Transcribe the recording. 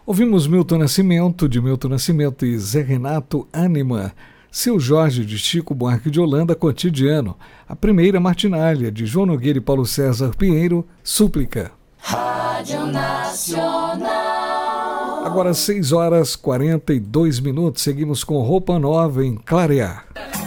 Ouvimos Milton Nascimento, de Milton Nascimento e Zé Renato, Ânima. Seu Jorge, de Chico Buarque de Holanda, Cotidiano. A primeira, Martinália, de João Nogueira e Paulo César Pinheiro, Súplica. Rádio Nacional. Agora 6 horas 42 minutos, seguimos com Roupa Nova em Clarear.